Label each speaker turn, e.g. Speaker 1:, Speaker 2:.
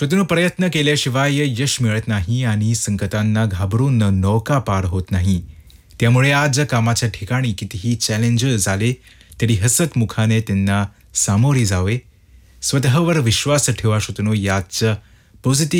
Speaker 1: श्रोतेनो, प्रयत्न केल्याशिवाय यश मिळत नाही आणि संकटांना घाबरून नौका पार होत नाही. त्यामुळे आज कामाच्या ठिकाणी कितीही चॅलेंजेस आले तरी हसत मुखाने त्यांना सामोरे जावे. स्वतःवर विश्वास ठेवा श्रोतेनो. याच पॉझिटिव्ह